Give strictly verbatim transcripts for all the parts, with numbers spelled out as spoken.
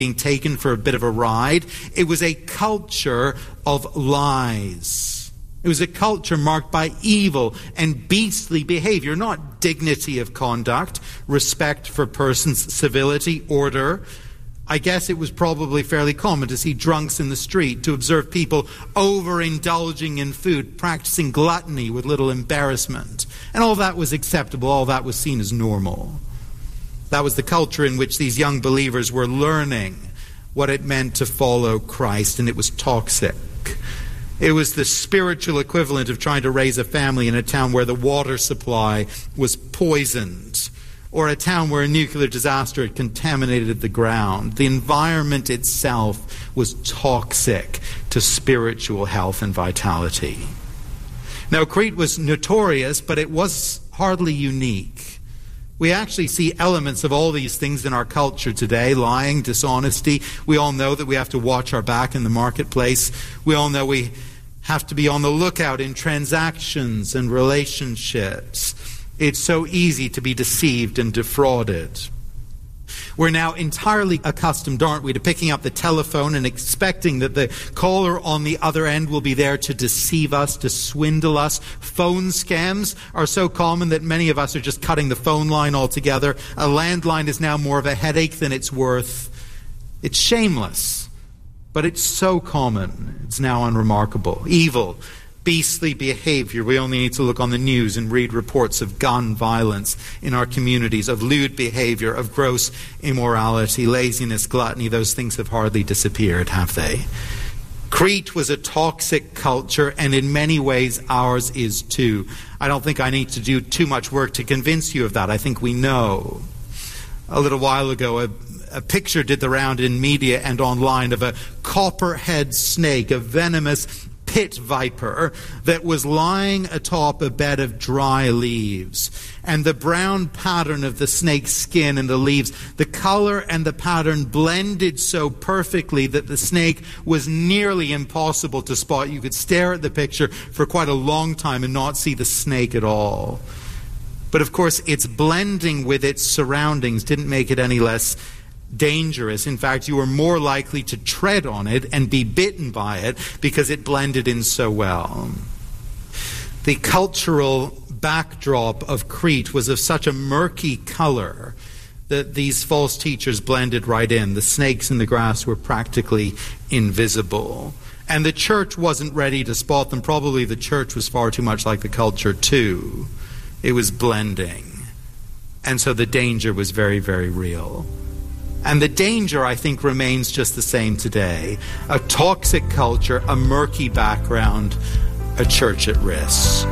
being taken for a bit of a ride. It was a culture of lies. It was a culture marked by evil and beastly behavior, not dignity of conduct, respect for persons, civility, order. I guess it was probably fairly common to see drunks in the street, to observe people overindulging in food, practicing gluttony with little embarrassment. And all that was acceptable, all that was seen as normal. That was the culture in which these young believers were learning what it meant to follow Christ, and it was toxic. It was the spiritual equivalent of trying to raise a family in a town where the water supply was poisoned, or a town where a nuclear disaster had contaminated the ground. The environment itself was toxic to spiritual health and vitality. Now, Crete was notorious, but it was hardly unique. We actually see elements of all these things in our culture today: lying, dishonesty. We all know that we have to watch our back in the marketplace. We all know we have to be on the lookout in transactions and relationships. It's so easy to be deceived and defrauded. We're now entirely accustomed, aren't we, to picking up the telephone and expecting that the caller on the other end will be there to deceive us, to swindle us. Phone scams are so common that many of us are just cutting the phone line altogether. A landline is now more of a headache than it's worth. It's shameless, but it's so common. It's now unremarkable. Evil, beastly behavior. We only need to look on the news and read reports of gun violence in our communities, of lewd behavior, of gross immorality, laziness, gluttony. Those things have hardly disappeared, have they? Crete was a toxic culture, and in many ways ours is too. I don't think I need to do too much work to convince you of that. I think we know. A little while ago, a A picture did the round in media and online of a copperhead snake, a venomous pit viper that was lying atop a bed of dry leaves. And the brown pattern of the snake's skin and the leaves, the color and the pattern blended so perfectly that the snake was nearly impossible to spot. You could stare at the picture for quite a long time and not see the snake at all. But of course, its blending with its surroundings didn't make it any less dangerous. In fact, you were more likely to tread on it and be bitten by it because it blended in so well. The cultural backdrop of Crete was of such a murky color that these false teachers blended right in. The snakes in the grass were practically invisible. And the church wasn't ready to spot them. Probably the church was far too much like the culture too. It was blending. And so the danger was very, very real. And the danger, I think, remains just the same today. A toxic culture, a murky background, a church at risk.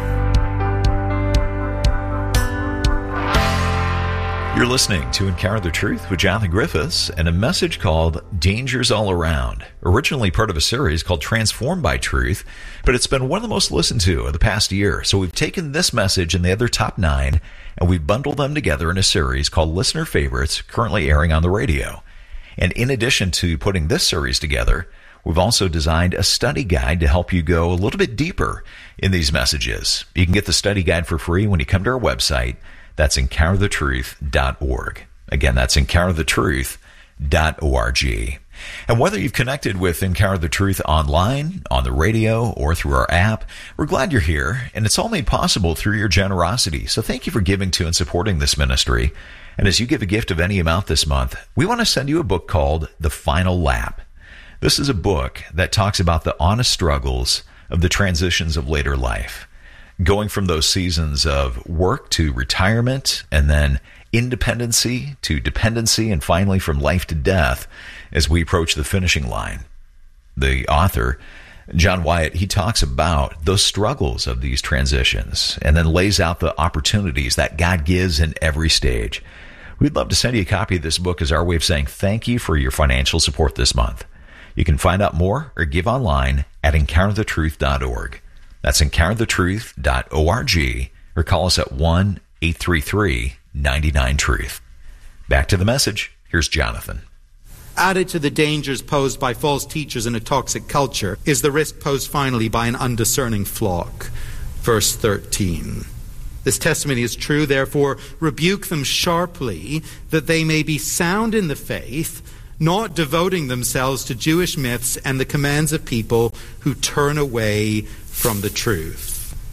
You're listening to Encounter the Truth with Jonathan Griffiths and a message called Dangers All Around, originally part of a series called Transformed by Truth, but it's been one of the most listened to of the past year. So we've taken this message and the other top nine, and we've bundled them together in a series called Listener Favorites, currently airing on the radio. And in addition to putting this series together, we've also designed a study guide to help you go a little bit deeper in these messages. You can get the study guide for free when you come to our website. That's encounter the truth dot org. Again, that's encounter the truth dot org. And whether you've connected with Encounter the Truth online, on the radio, or through our app, we're glad you're here, and it's all made possible through your generosity. So thank you for giving to and supporting this ministry. And as you give a gift of any amount this month, we want to send you a book called The Final Lap. This is a book that talks about the honest struggles of the transitions of later life, going from those seasons of work to retirement, and then independency to dependency, and finally from life to death as we approach the finishing line. The author, John Wyatt, he talks about those struggles of these transitions and then lays out the opportunities that God gives in every stage. We'd love to send you a copy of this book as our way of saying thank you for your financial support this month. You can find out more or give online at encounter the truth dot org. That's encounter the truth dot org, or call us at one eight three three nine nine truth. Back to the message. Here's Jonathan. Added to the dangers posed by false teachers in a toxic culture is the risk posed finally by an undiscerning flock. Verse thirteen. This testimony is true, therefore rebuke them sharply, that they may be sound in the faith, not devoting themselves to Jewish myths and the commands of people who turn away from the truth.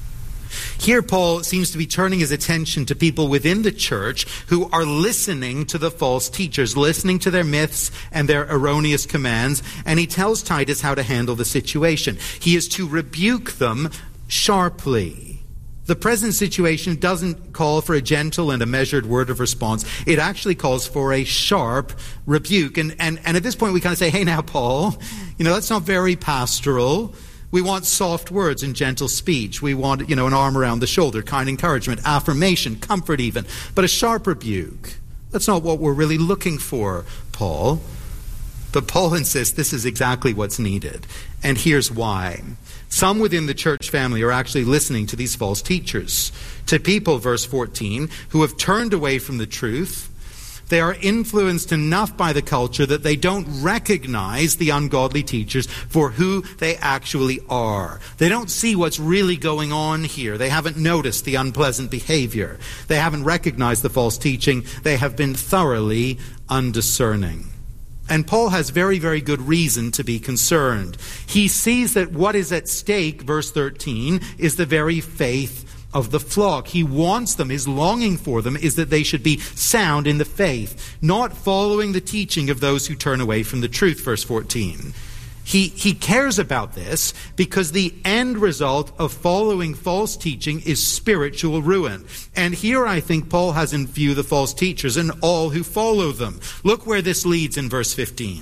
Here, Paul seems to be turning his attention to people within the church who are listening to the false teachers, listening to their myths and their erroneous commands, and he tells Titus how to handle the situation. He is to rebuke them sharply. The present situation doesn't call for a gentle and a measured word of response. It actually calls for a sharp rebuke. And, and, and at this point, we kind of say, hey, now, Paul, you know, that's not very pastoral. We want soft words and gentle speech. We want, you know, an arm around the shoulder, kind encouragement, affirmation, comfort even. But a sharp rebuke, that's not what we're really looking for, Paul. But Paul insists this is exactly what's needed. And here's why. Some within the church family are actually listening to these false teachers, to people, verse fourteen, who have turned away from the truth. They are influenced enough by the culture that they don't recognize the ungodly teachers for who they actually are. They don't see what's really going on here. They haven't noticed the unpleasant behavior. They haven't recognized the false teaching. They have been thoroughly undiscerning. And Paul has very, very good reason to be concerned. He sees that what is at stake, verse thirteen, is the very faith of the flock. He wants them, his longing for them is that they should be sound in the faith, not following the teaching of those who turn away from the truth, verse fourteen. He, he cares about this because the end result of following false teaching is spiritual ruin. And here I think Paul has in view the false teachers and all who follow them. Look where this leads in verse fifteen.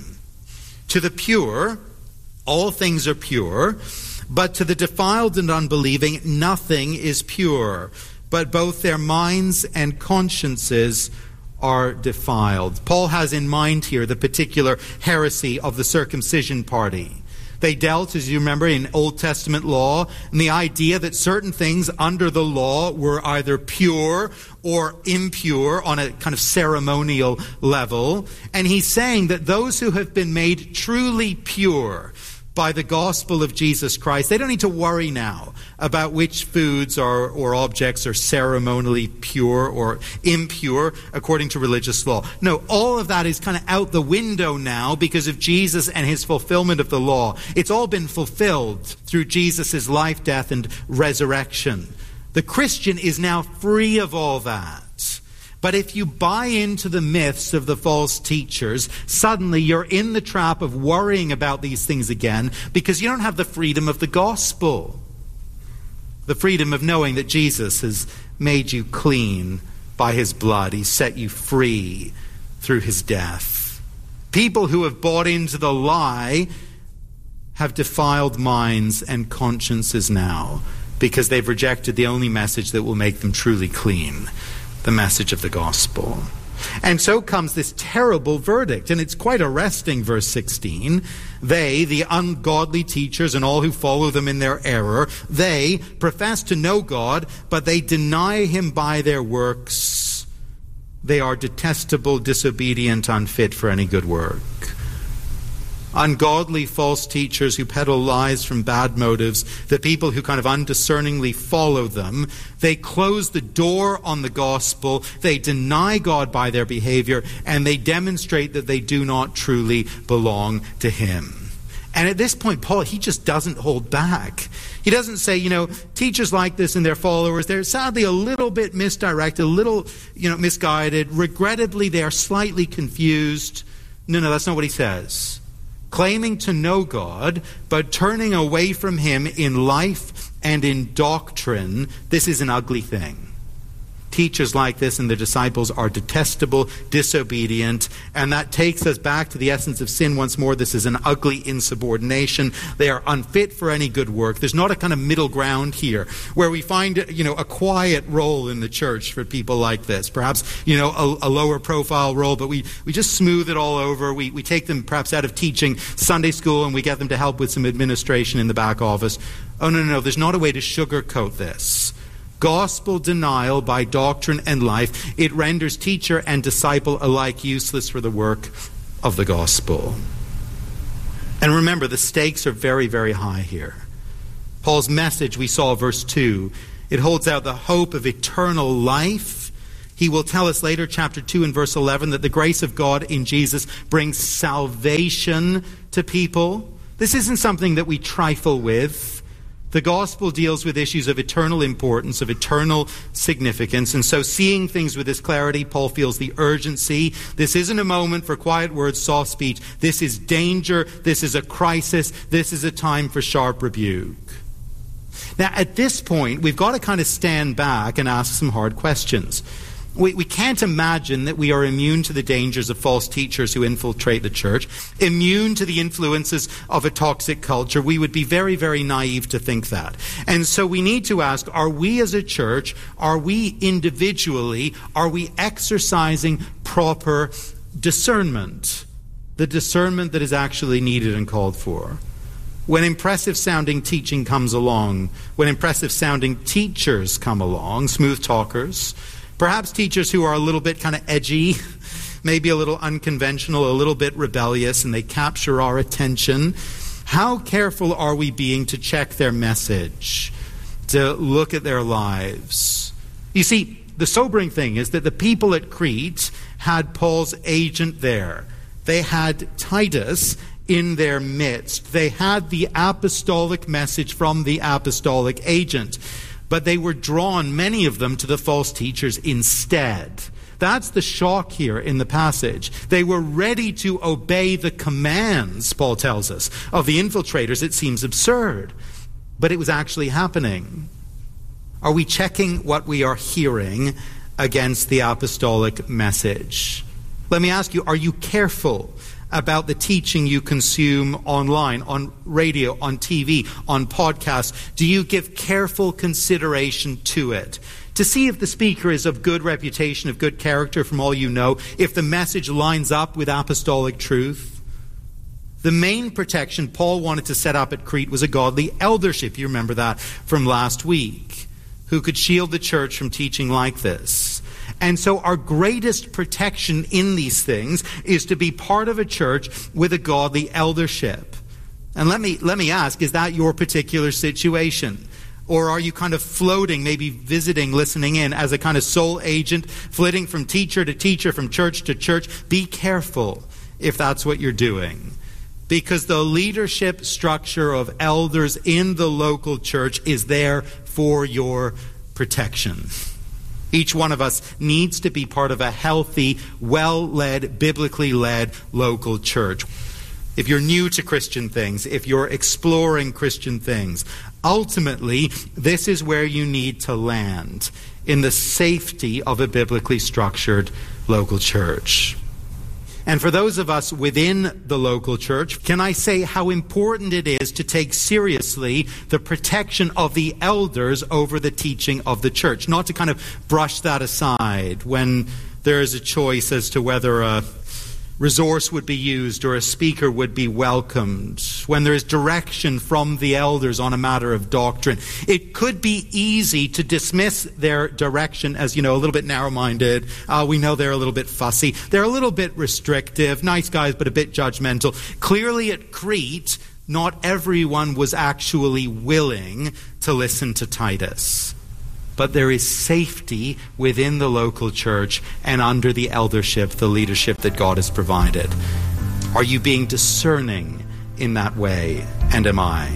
To the pure, all things are pure, but to the defiled and unbelieving, nothing is pure, but both their minds and consciences are defiled. Paul has in mind here the particular heresy of the circumcision party. They dealt, as you remember, in Old Testament law, and the idea that certain things under the law were either pure or impure on a kind of ceremonial level. And he's saying that those who have been made truly pure by the gospel of Jesus Christ, they don't need to worry now about which foods are, or objects are ceremonially pure or impure according to religious law. No, all of that is kind of out the window now because of Jesus and his fulfillment of the law. It's all been fulfilled through Jesus' life, death, and resurrection. The Christian is now free of all that. But if you buy into the myths of the false teachers, suddenly you're in the trap of worrying about these things again because you don't have the freedom of the gospel. The freedom of knowing that Jesus has made you clean by his blood. He set you free through his death. People who have bought into the lie have defiled minds and consciences now because they've rejected the only message that will make them truly clean. The message of the gospel. And so comes this terrible verdict, and it's quite arresting, verse sixteen. They, the ungodly teachers and all who follow them in their error, they profess to know God, but they deny him by their works. They are detestable, disobedient, unfit for any good work. Ungodly false teachers who peddle lies from bad motives, the people who kind of undiscerningly follow them, they close the door on the gospel, they deny God by their behavior, and they demonstrate that they do not truly belong to him. And at this point, Paul, he just doesn't hold back. He doesn't say, you know, teachers like this and their followers, they're sadly a little bit misdirected, a little, you know, misguided. Regrettably, they are slightly confused. No, no, that's not what he says. Claiming to know God, but turning away from him in life and in doctrine, this is an ugly thing. Teachers like this and their disciples are detestable, disobedient, and that takes us back to the essence of sin once more. This is an ugly insubordination. They are unfit for any good work. There's not a kind of middle ground here where we find, you know, a quiet role in the church for people like this. Perhaps, you know, a, a lower profile role, but we, we just smooth it all over. We, we take them perhaps out of teaching Sunday school and we get them to help with some administration in the back office. Oh, no, no, no. There's not a way to sugarcoat this. Gospel denial by doctrine and life, it renders teacher and disciple alike useless for the work of the gospel. And remember, the stakes are very, very high here. Paul's message, we saw verse two, it holds out the hope of eternal life, He will tell us later, chapter two and verse eleven, that the grace of God in Jesus brings salvation to people. This isn't something that we trifle with. The gospel deals with issues of eternal importance, of eternal significance. And so seeing things with this clarity, Paul feels the urgency. This isn't a moment for quiet words, soft speech. This is danger. This is a crisis. This is a time for sharp rebuke. Now, at this point, we've got to kind of stand back and ask some hard questions. We, we can't imagine that we are immune to the dangers of false teachers who infiltrate the church, immune to the influences of a toxic culture. We would be very, very naive to think that. And so we need to ask, are we as a church, are we individually, are we exercising proper discernment? The discernment that is actually needed and called for. When impressive-sounding teaching comes along, when impressive-sounding teachers come along, smooth talkers, perhaps teachers who are a little bit kind of edgy, maybe a little unconventional, a little bit rebellious, and they capture our attention. How careful are we being to check their message, to look at their lives? You see, the sobering thing is that the people at Crete had Paul's agent there. They had Titus in their midst. They had the apostolic message from the apostolic agent. But they were drawn, many of them, to the false teachers instead. That's the shock here in the passage. They were ready to obey the commands, Paul tells us, of the infiltrators. It seems absurd, but it was actually happening. Are we checking what we are hearing against the apostolic message? Let me ask you, are you careful about the teaching you consume online, on radio, on T V, on podcasts? Do you give careful consideration to it to see if the speaker is of good reputation, of good character from all you know, if the message lines up with apostolic truth? The main protection Paul wanted to set up at Crete was a godly eldership. You remember that from last week, who could shield the church from teaching like this. And so our greatest protection in these things is to be part of a church with a godly eldership. And let me let me ask, is that your particular situation? Or are you kind of floating, maybe visiting, listening in as a kind of sole agent, flitting from teacher to teacher, from church to church? Be careful if that's what you're doing. Because the leadership structure of elders in the local church is there for your protection. Each one of us needs to be part of a healthy, well-led, biblically led local church. If you're new to Christian things, if you're exploring Christian things, ultimately, this is where you need to land, in the safety of a biblically structured local church. And for those of us within the local church, can I say how important it is to take seriously the protection of the elders over the teaching of the church, not to kind of brush that aside when there is a choice as to whether a resource would be used or a speaker would be welcomed, when there is direction from the elders on a matter of doctrine. It could be easy to dismiss their direction as, you know, a little bit narrow-minded. Uh, we know they're a little bit fussy. They're a little bit restrictive. Nice guys, but a bit judgmental. Clearly at Crete, not everyone was actually willing to listen to Titus. But there is safety within the local church and under the eldership, the leadership that God has provided. Are you being discerning in that way? And am I?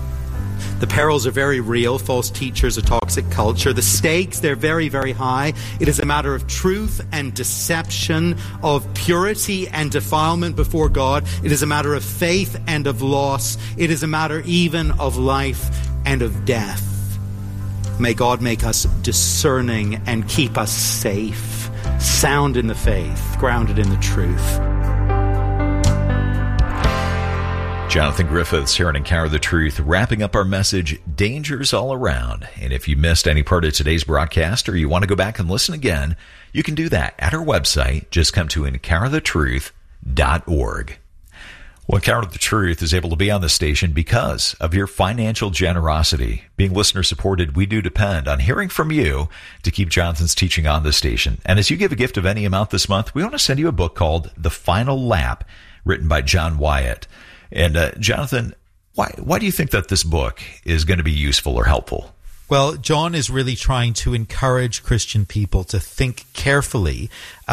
The perils are very real. False teachers, a toxic culture. The stakes, they're very, very high. It is a matter of truth and deception, of purity and defilement before God. It is a matter of faith and of loss. It is a matter even of life and of death. May God make us discerning and keep us safe, sound in the faith, grounded in the truth. Jonathan Griffiths here on Encounter the Truth, wrapping up our message, Dangers All Around. And if you missed any part of today's broadcast or you want to go back and listen again, you can do that at our website. Just come to encounter the truth dot org. Well, Encounter the Truth is able to be on the station because of your financial generosity. Being listener-supported, we do depend on hearing from you to keep Jonathan's teaching on the station. And as you give a gift of any amount this month, we want to send you a book called The Final Lap, written by John Wyatt. And uh, Jonathan, why why do you think that this book is going to be useful or helpful? Well, John is really trying to encourage Christian people to think carefully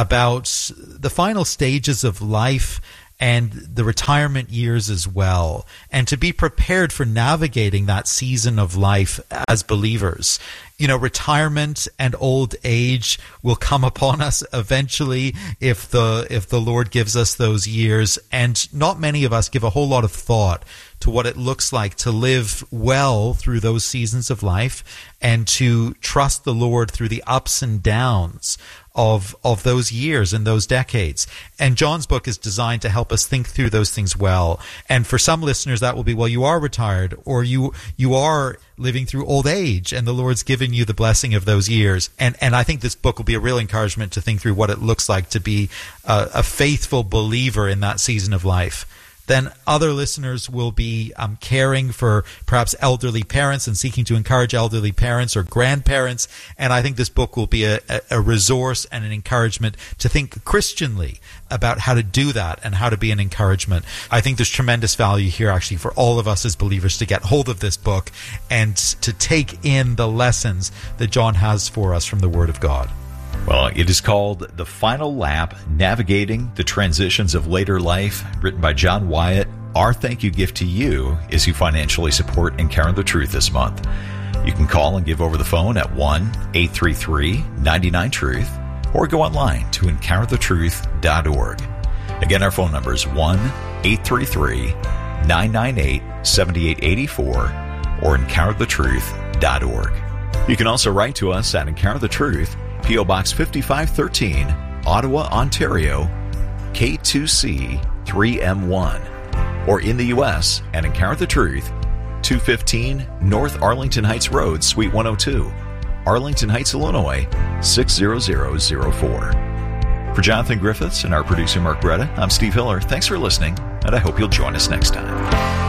about the final stages of life and the retirement years as well, and to be prepared for navigating that season of life as believers. You know, retirement and old age will come upon us eventually if the if the Lord gives us those years, and not many of us give a whole lot of thought to what it looks like to live well through those seasons of life and to trust the Lord through the ups and downs of of those years and those decades. And John's book is designed to help us think through those things well. And for some listeners, that will be, well, you are retired, or you you are living through old age, and the Lord's given you the blessing of those years. And and I think this book will be a real encouragement to think through what it looks like to be a, a faithful believer in that season of life. Then other listeners will be um, caring for perhaps elderly parents and seeking to encourage elderly parents or grandparents. And I think this book will be a, a resource and an encouragement to think Christianly about how to do that and how to be an encouragement. I think there's tremendous value here actually for all of us as believers to get hold of this book and to take in the lessons that John has for us from the Word of God. Well, it is called The Final Lap, Navigating the Transitions of Later Life, written by John Wyatt. Our thank you gift to you is you financially support Encountering the Truth this month. You can call and give over the phone at one eight three three, nine nine, truth or go online to encounter the truth dot org. Again, our phone number is one eight three three, nine nine eight, seven eight eight four or encounter the truth dot org. You can also write to us at Encounter the Truth, P O Box fifty-five thirteen, Ottawa, Ontario, K two C three M one, or in the U S at Encounter the Truth, two fifteen North Arlington Heights Road, Suite one oh two, Arlington Heights, Illinois, six zero zero zero four. For Jonathan Griffiths and our producer Mark Bretta, I'm Steve Hiller. Thanks for listening, and I hope you'll join us next time.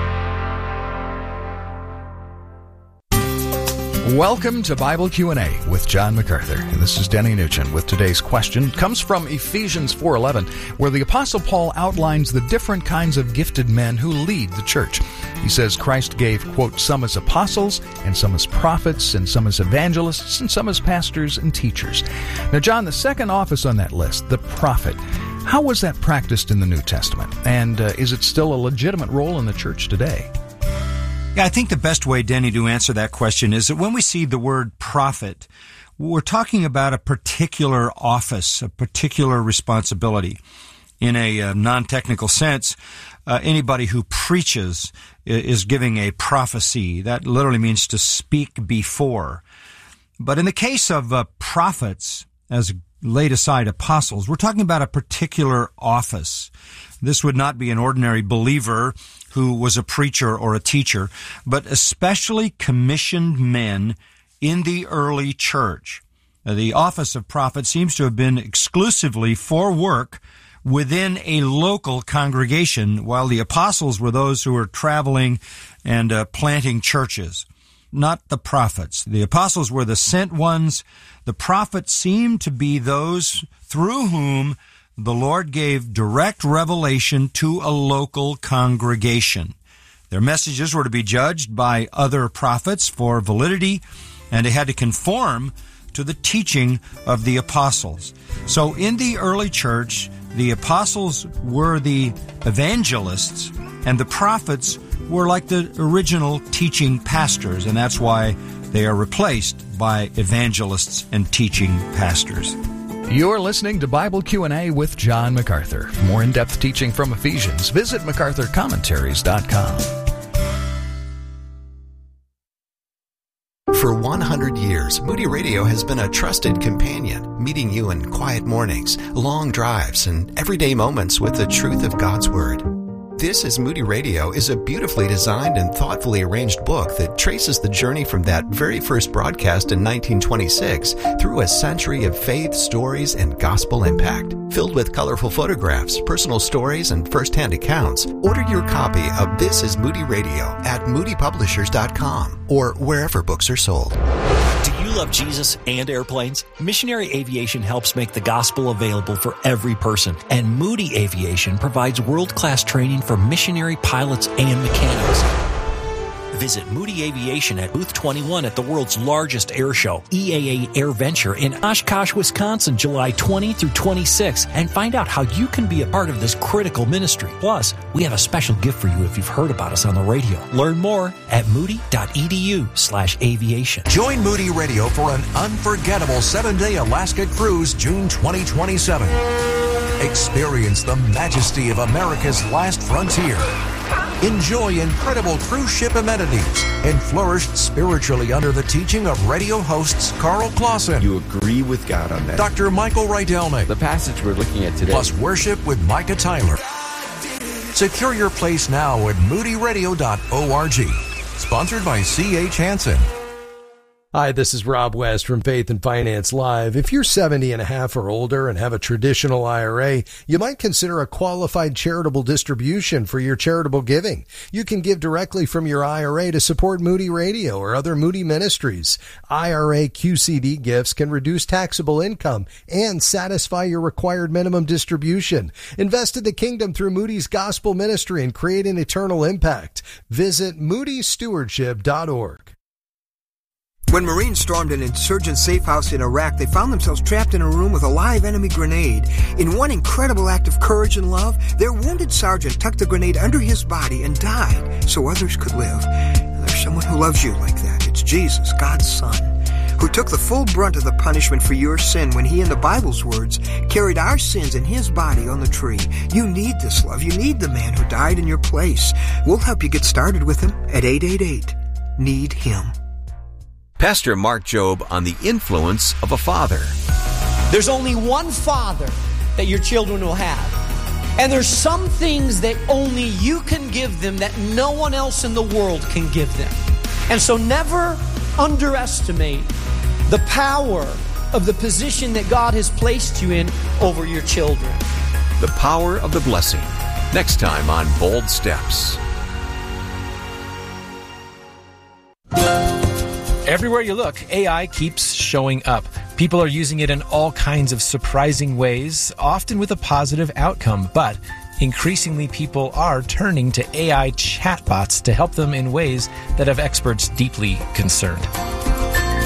Welcome to Bible Q and A with John MacArthur. And this is Denny Nugent with today's question. It comes from Ephesians four eleven, where the Apostle Paul outlines the different kinds of gifted men who lead the church. He says Christ gave, quote, some as apostles, and some as prophets, and some as evangelists, and some as pastors and teachers. Now, John, the second office on that list, the prophet, how was that practiced in the New Testament? And uh, is it still a legitimate role in the church today? Yeah, I think the best way, Denny, to answer that question is that when we see the word prophet, we're talking about a particular office, a particular responsibility. In a uh, non-technical sense, uh, anybody who preaches is giving a prophecy. That literally means to speak before. But in the case of uh, prophets, as laid aside apostles, we're talking about a particular office. This would not be an ordinary believer who was a preacher or a teacher, but especially commissioned men in the early church. The office of prophet seems to have been exclusively for work within a local congregation, while the apostles were those who were traveling and uh, planting churches, not the prophets. The apostles were the sent ones. The prophets seemed to be those through whom the Lord gave direct revelation to a local congregation. Their messages were to be judged by other prophets for validity, and they had to conform to the teaching of the apostles. So in the early church, the apostles were the evangelists, and the prophets were like the original teaching pastors, and that's why they are replaced by evangelists and teaching pastors. You're listening to Bible Q and A with John MacArthur. For more in-depth teaching from Ephesians, visit macarthur commentaries dot com. For one hundred years, Moody Radio has been a trusted companion, meeting you in quiet mornings, long drives, and everyday moments with the truth of God's Word. This is Moody Radio is a beautifully designed and thoughtfully arranged book that traces the journey from that very first broadcast in nineteen twenty-six through a century of faith, stories, and gospel impact. Filled with colorful photographs, personal stories, and first-hand accounts, order your copy of This is Moody Radio at moody publishers dot com or wherever books are sold. Do you love Jesus and airplanes? Missionary Aviation helps make the gospel available for every person, and Moody Aviation provides world-class training for missionary pilots and mechanics. Visit Moody Aviation at Booth twenty-one at the world's largest air show, E A A Air Venture in Oshkosh, Wisconsin, July twentieth through twenty-sixth, and find out how you can be a part of this critical ministry. Plus, we have a special gift for you if you've heard about us on the radio. Learn more at moody.edu slash aviation. Join Moody Radio for an unforgettable seven-day Alaska cruise June twenty twenty-seven. Experience the majesty of America's last frontier. Enjoy incredible cruise ship amenities and flourish spiritually under the teaching of radio hosts Carl Clausen. You agree with God on that. Doctor Michael Rydelnik. The passage we're looking at today. Plus worship with Micah Tyler. Secure your place now at moody radio dot org. Sponsored by C H Hansen. Hi, this is Rob West from Faith and Finance Live. If you're seventy and a half or older and have a traditional I R A, you might consider a qualified charitable distribution for your charitable giving. You can give directly from your I R A to support Moody Radio or other Moody ministries. I R A Q C D gifts can reduce taxable income and satisfy your required minimum distribution. Invest in the kingdom through Moody's Gospel Ministry and create an eternal impact. Visit moody stewardship dot org. When Marines stormed an insurgent safe house in Iraq, they found themselves trapped in a room with a live enemy grenade. In one incredible act of courage and love, their wounded sergeant tucked the grenade under his body and died so others could live. And there's someone who loves you like that. It's Jesus, God's Son, who took the full brunt of the punishment for your sin when he, in the Bible's words, carried our sins in his body on the tree. You need this love. You need the man who died in your place. We'll help you get started with him at eight eight eight, need him. Pastor Mark Jobe on the influence of a father. There's only one father that your children will have. And there's some things that only you can give them that no one else in the world can give them. And so never underestimate the power of the position that God has placed you in over your children. The power of the blessing. Next time on Bold Steps. Everywhere you look, A I keeps showing up. People are using it in all kinds of surprising ways, often with a positive outcome, but increasingly people are turning to A I chatbots to help them in ways that have experts deeply concerned.